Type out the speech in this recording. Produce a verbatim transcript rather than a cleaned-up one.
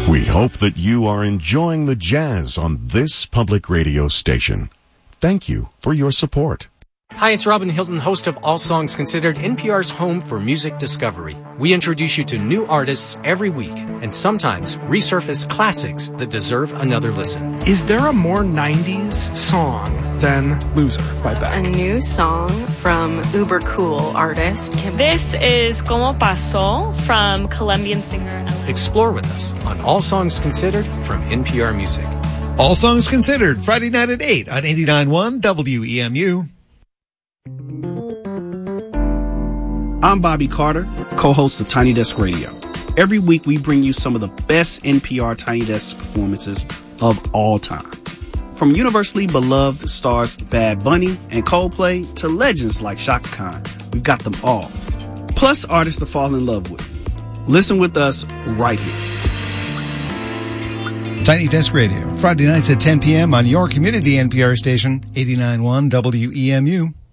We hope that you are enjoying the jazz on this public radio station. Thank you for your support. Hi, it's Robin Hilton, host of All Songs Considered, N P R's home for music discovery. We introduce you to new artists every week and sometimes resurface classics that deserve another listen. Is there a more nineties song than Loser by Beck? A new song from uber cool artist Kim. This is Como Pasó from Colombian singer Ella. Explore with us on All Songs Considered from N P R Music. All Songs Considered, Friday night at eight on eighty-nine point one W E M U. I'm Bobby Carter, co-host of Tiny Desk Radio. Every week we bring you some of the best N P R Tiny Desk performances of all time. From universally beloved stars Bad Bunny and Coldplay to legends like Chaka Khan, we've got them all. Plus artists to fall in love with. Listen with us right here. Tiny Desk Radio, Friday nights at ten p.m. on your community N P R station, eighty-nine point one W E M U.